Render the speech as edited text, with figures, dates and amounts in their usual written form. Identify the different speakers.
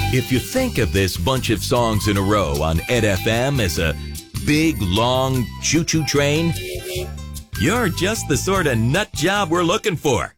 Speaker 1: If you think of this bunch of songs in a row on Ed FM as a big, long choo-choo train, you're just the sort of nut job we're looking for.